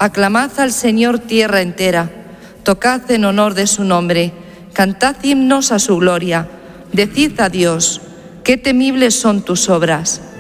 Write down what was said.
Aclamad al Señor tierra entera, tocad en honor de su nombre, cantad himnos a su gloria, decid a Dios, qué temibles son tus obras.